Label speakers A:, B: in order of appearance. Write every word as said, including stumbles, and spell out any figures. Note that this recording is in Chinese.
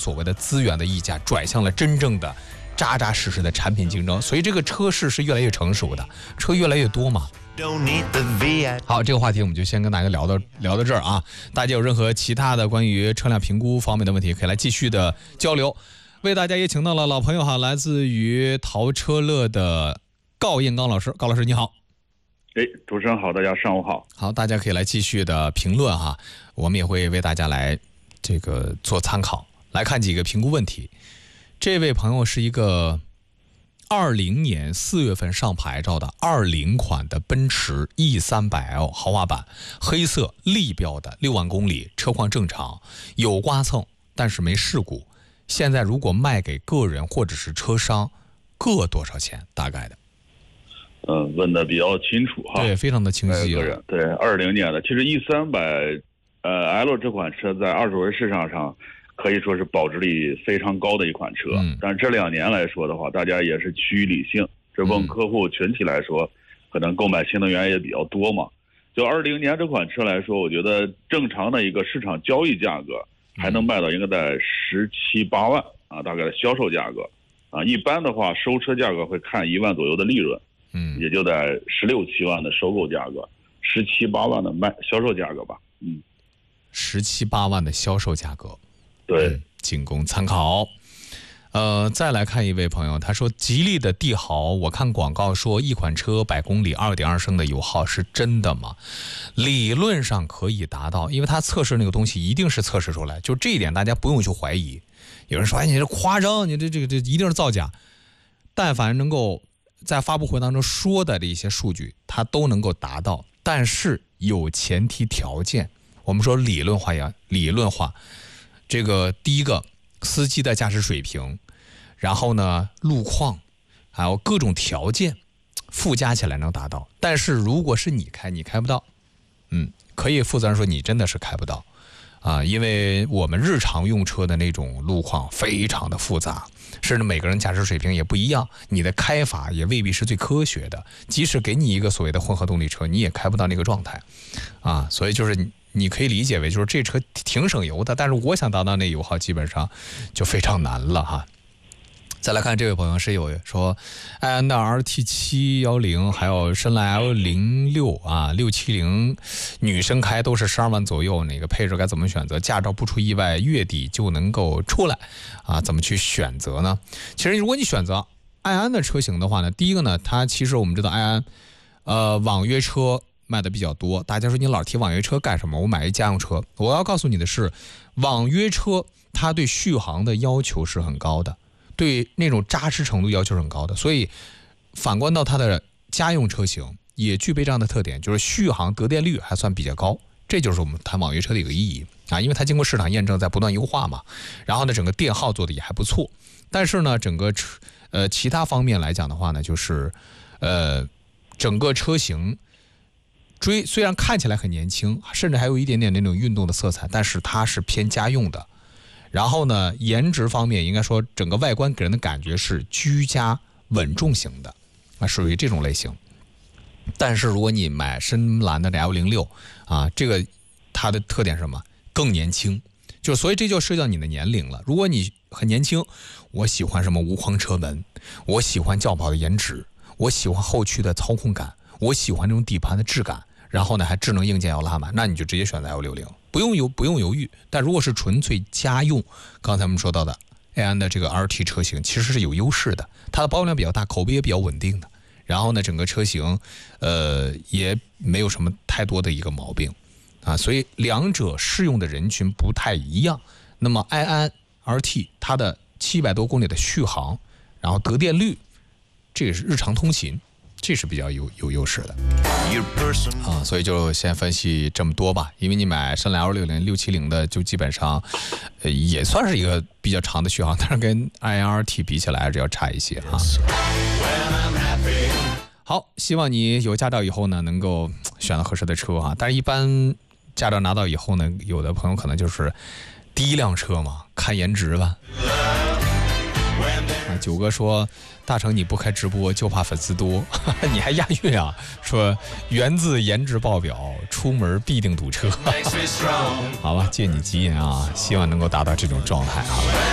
A: 所谓的资源的溢价，转向了真正的扎扎实实的产品竞争，所以这个车市是越来越成熟的，车越来越多嘛。好，这个话题我们就先跟大家聊到聊到这儿啊。大家有任何其他的关于车辆评估方面的问题，可以来继续的交流。为大家也请到了老朋友哈，来自于淘车乐的高彦刚老师。高老师你好。
B: 哎，主持人好，大家上午好。
A: 好，大家可以来继续的评论哈，我们也会为大家来这个做参考。来看几个评估问题。这位朋友是一个二零年四月份上牌照的二零款的奔驰 E 三百 L 豪华版，黑色立标的，六万公里，车况正常，有刮蹭，但是没事故。现在如果卖给个人或者是车商，各多少钱？大概的？
B: 嗯，问的比较清楚哈。
A: 对，非常的清晰。
B: 个人对，二零年的，其实 E 三百呃 L 这款车在二手车市场上可以说是保值率非常高的一款车，嗯、但是这两年来说的话，大家也是趋于理性。这问客户群体来说，可能购买新能源也比较多嘛。就二零年这款车来说，我觉得正常的一个市场交易价格还能卖到应该在十七八万啊，大概的销售价格啊。一般的话，收车价格会看一万左右的利润，嗯，也就在十六七万的收购价格，十七八万的卖销售价格吧，嗯，
A: 十七八万的销售价格。
B: 对、
A: 嗯，仅供参考。呃，再来看一位朋友，他说吉利的帝豪，我看广告说一款车百公里 二点二 升的油耗是真的吗？理论上可以达到，因为他测试那个东西一定是测试出来，就这一点大家不用去怀疑。有人说哎，你这夸张，你这这个这一定是造假。但凡能够在发布会当中说的这一些数据，它都能够达到，但是有前提条件。我们说理论化呀，理论化。这个第一个，司机的驾驶水平，然后呢，路况，还有各种条件，附加起来能达到。但是如果是你开，你开不到，嗯，可以负责任说你真的是开不到，啊，因为我们日常用车的那种路况非常的复杂，甚至每个人驾驶水平也不一样，你的开法也未必是最科学的。即使给你一个所谓的混合动力车，你也开不到那个状态，啊，所以就是你。你可以理解为就是这车挺省油的，但是我想达到那油耗基本上就非常难了哈。再来看这位朋友是有说，埃安的 R T 七一零还有深蓝 L 零六 啊六七零，女生开都是十二万左右，哪个配置该怎么选择？驾照不出意外，月底就能够出来啊？怎么去选择呢？其实如果你选择埃安的车型的话呢，第一个呢，它其实我们知道埃安，呃，网约车。卖的比较多，大家说你老提网约车干什么？我买一家用车。我要告诉你的是，网约车它对续航的要求是很高的，对那种扎实程度要求是很高的。所以反观到它的家用车型也具备这样的特点，就是续航得电率还算比较高。这就是我们谈网约车的一个意义啊，因为它经过市场验证，在不断优化嘛。然后呢，整个电耗做的也还不错。但是呢，整个车呃其他方面来讲的话呢，就是呃整个车型。追虽然看起来很年轻，甚至还有一点点那种运动的色彩，但是它是偏家用的。然后呢，颜值方面应该说整个外观给人的感觉是居家稳重型的，啊，属于这种类型。但是如果你买深蓝的 L 零六 啊，这个它的特点是什么？更年轻，就所以这就涉及到你的年龄了。如果你很年轻，我喜欢什么无框车门，我喜欢轿跑的颜值，我喜欢后驱的操控感。我喜欢这种底盘的质感，然后呢还智能硬件要拉满，那你就直接选择 L 六十，不用犹不用犹豫。但如果是纯粹家用，刚才我们说到的埃安的这个 R T 车型其实是有优势的，它的保有量比较大，口碑也比较稳定的。然后呢，整个车型呃也没有什么太多的一个毛病啊，所以两者适用的人群不太一样。那么埃安 R T 它的七百多公里的续航，然后得电率，这也是日常通勤。这是比较有有优势的啊，所以就先分析这么多吧。因为你买深蓝 L 六零 六七零的，就基本上、呃、也算是一个比较长的续航，但是跟 I R T 比起来还是要差一些啊。好，希望你有驾照以后呢，能够选到合适的车啊。但是一般驾照拿到以后呢，有的朋友可能就是第一辆车嘛，看颜值吧。啊，九哥说大成你不开直播就怕粉丝多，你还押韵啊？说源自颜值爆表，出门必定堵车。好吧，借你吉言啊，希望能够达到这种状态啊。